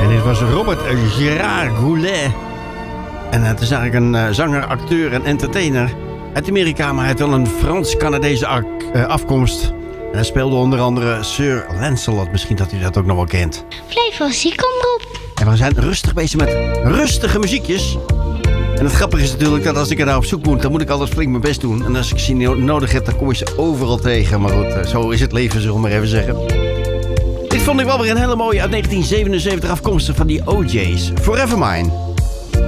Dit was Robert Gérard Goulet. En het is eigenlijk een zanger, acteur en entertainer uit Amerika, maar hij heeft wel een Frans-Canadese afkomst. En hij speelde onder andere Sir Lancelot. Misschien dat u dat ook nog wel kent. Flevo's, kom erop. En we zijn rustig bezig met rustige muziekjes. En het grappige is natuurlijk dat als ik er nou op zoek moet, dan moet ik altijd flink mijn best doen. En als ik ze nodig heb, dan kom je ze overal tegen. Maar goed, zo is het leven, zullen we maar even zeggen. Dit vond ik wel weer een hele mooie uit 1977 afkomstig van die OJ's. Forever Mine.